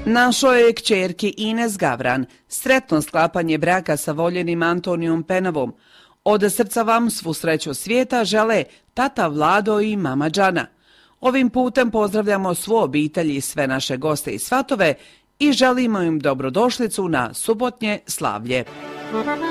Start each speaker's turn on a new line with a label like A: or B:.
A: Našoj je kćerki Ines Gavran sretno sklapanje braka sa voljenim Antonijom Penavom. Od srca vam svu sreću svijeta žele tata Vlado i mama Džana. Ovim putem pozdravljamo svu obitelj i sve naše goste i svatove i želimo im dobrodošlicu na subotnje slavlje.